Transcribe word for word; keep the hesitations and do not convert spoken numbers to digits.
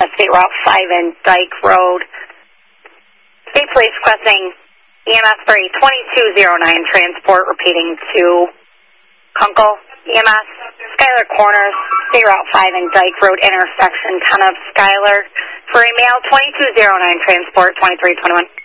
That's State Route five and Dyke Road. State Police requesting E M S three twenty-two oh nine transport, repeating to Kunkel. E M S, Schuyler Corners, State Route five and Dyke Road intersection, ten of Schuyler. For a male twenty-two oh nine transport, twenty-three twenty-one.